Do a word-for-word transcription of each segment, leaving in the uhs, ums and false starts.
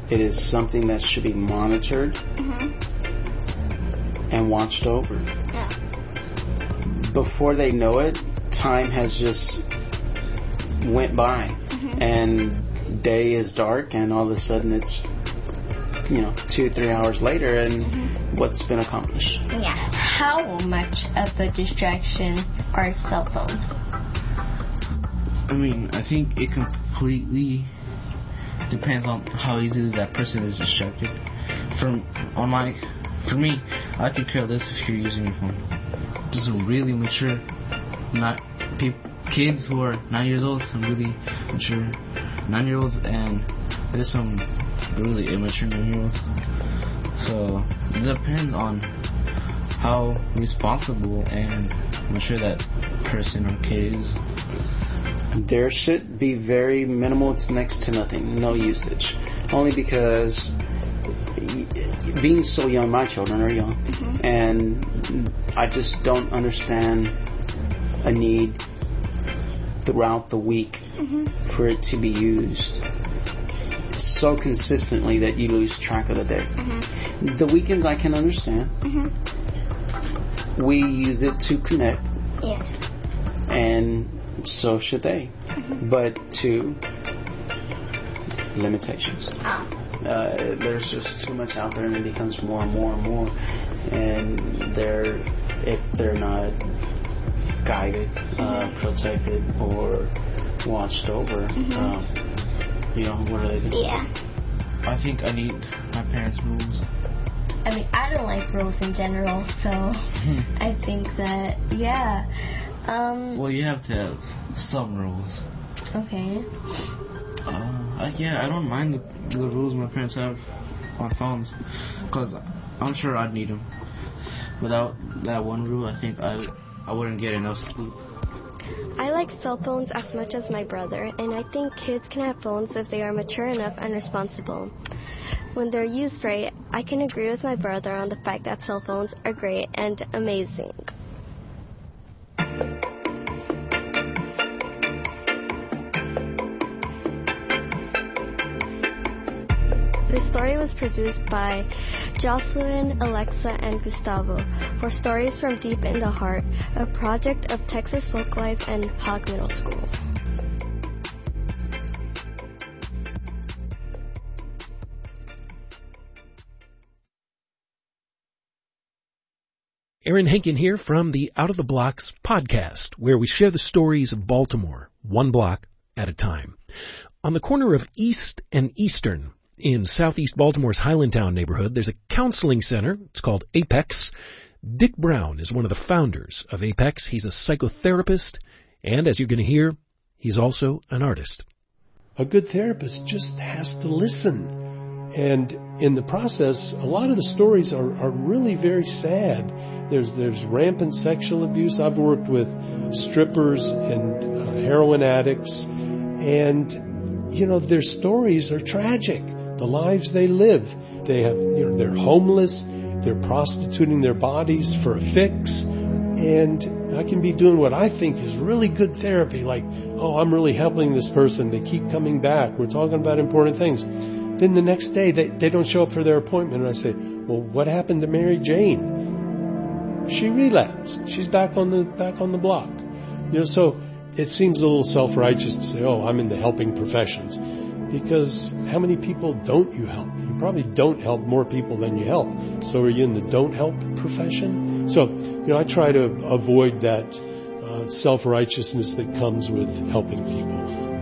it is something that should be monitored mm-hmm. and watched over. Yeah. Before they know it, time has just went by, mm-hmm. and day is dark, and all of a sudden it's, you know, two, three hours later, and mm-hmm. what's been accomplished. Yeah. How much of a distraction are cell phones? I mean, I think it completely depends on how easily that person is distracted. From on my, for me, I could care less if you're using your phone. Just really mature, not people, kids who are nine years old, some really mature nine-year-olds, and there's some really immature nine-year-olds. So it depends on how responsible and mature that person or kid is. There should be very minimal to next to nothing, no usage. Only because being so young, my children are young, mm-hmm. and I just don't understand a need throughout the week mm-hmm. for it to be used so consistently that you lose track of the day. Mm-hmm. The weekends I can understand. Mm-hmm. We use it to connect. Yes. And so should they. Mm-hmm. But to limitations. Oh. Uh, there's just too much out there, and it becomes more and more and more. And they're, if they're not guided, mm-hmm. uh, protected, or watched over, mm-hmm. um, you know, what are they doing? Yeah. I think I need my parents' rules. I mean, I don't like rules in general, so I think that, yeah. Um, well, you have to have some rules. Okay. Uh, I, yeah, I don't mind the, the rules my parents have on phones, because I'm sure I'd need them. Without that one rule, I think I, I wouldn't get enough sleep. I like cell phones as much as my brother, and I think kids can have phones if they are mature enough and responsible. When they're used right, I can agree with my brother on the fact that cell phones are great and amazing. The story was produced by Jocelyn, Alexa, and Gustavo for Stories from Deep in the Heart, a project of Texas Folklife and Hogg Middle School. Aaron Henkin here from the Out of the Blocks podcast, where we share the stories of Baltimore, one block at a time. On the corner of East and Eastern, in southeast Baltimore's Highlandtown neighborhood, there's a counseling center. It's called Apex. Dick Brown is one of the founders of Apex. He's a psychotherapist, and as you're going to hear, he's also an artist. A good therapist just has to listen. And in the process, a lot of the stories are, are really very sad. There's there's rampant sexual abuse. I've worked with strippers and uh, heroin addicts, and, you know, their stories are tragic. The lives they live. They have, you know, they're homeless. They're prostituting their bodies for a fix. And I can be doing what I think is really good therapy, like, oh, I'm really helping this person. They keep coming back. We're talking about important things. Then the next day, they, they don't show up for their appointment. And I say, well, what happened to Mary Jane? She relapsed. She's back on the back on the block. You know, so it seems a little self-righteous to say, oh, I'm in the helping professions. Because how many people don't you help? You probably don't help more people than you help. So are you in the don't help profession? So, you know, I try to avoid that uh, self-righteousness that comes with helping people.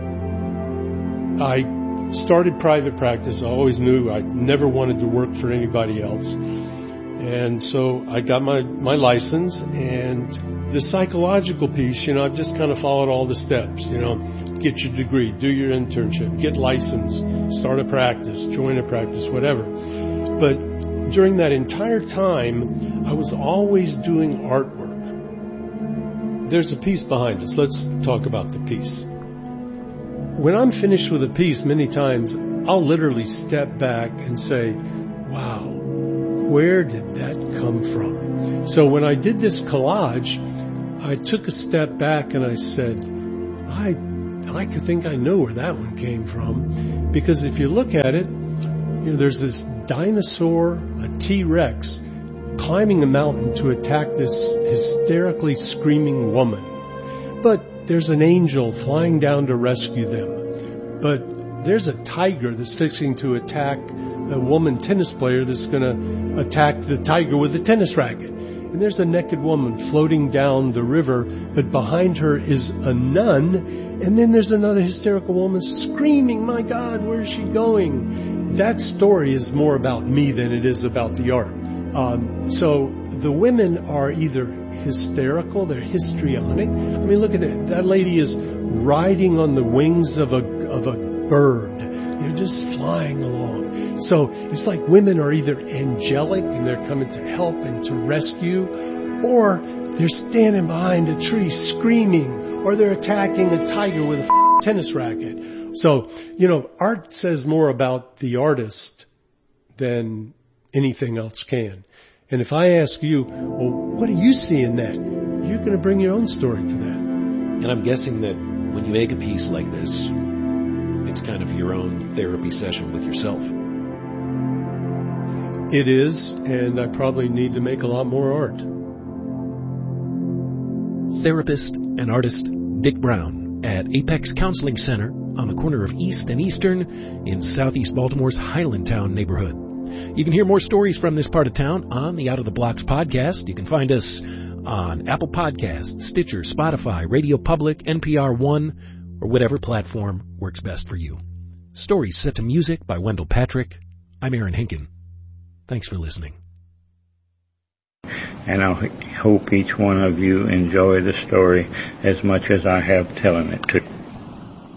I started private practice. I always knew I never wanted to work for anybody else. And so I got my, my license, and the psychological piece, you know, I've just kind of followed all the steps, you know, get your degree, do your internship, get licensed, start a practice, join a practice, whatever. But during that entire time, I was always doing artwork. There's a piece behind us. Let's talk about the piece. When I'm finished with a piece, many times I'll literally step back and say, wow, where did that come from? So when I did this collage, I took a step back and I said, I I could think I know where that one came from. Because if you look at it, You know, there's this dinosaur, a T-Rex, climbing a mountain to attack this hysterically screaming woman. But there's an angel flying down to rescue them. But there's a tiger that's fixing to attack a woman tennis player that's going to attack the tiger with a tennis racket. And there's a naked woman floating down the river, but behind her is a nun. And then there's another hysterical woman screaming, "My God, where is she going?" That story is more about me than it is about the art. Um, so the women are either hysterical, they're histrionic. I mean, look at it. That lady is riding on the wings of a of a bird. They're just flying along. So it's like women are either angelic and they're coming to help and to rescue, or they're standing behind a tree screaming, or they're attacking a tiger with a f- tennis racket. So, you know, art says more about the artist than anything else can. And if I ask you, well, what do you see in that? You're going to bring your own story to that. And I'm guessing that when you make a piece like this, it's kind of your own therapy session with yourself. It is, and I probably need to make a lot more art. Therapist and artist Dick Brown at Apex Counseling Center on the corner of East and Eastern in southeast Baltimore's Highlandtown neighborhood. You can hear more stories from this part of town on the Out of the Blocks podcast. You can find us on Apple Podcasts, Stitcher, Spotify, Radio Public, N P R One, or whatever platform works best for you. Stories set to music by Wendell Patrick. I'm Aaron Hinken. Thanks for listening. And I hope each one of you enjoy the story as much as I have telling it to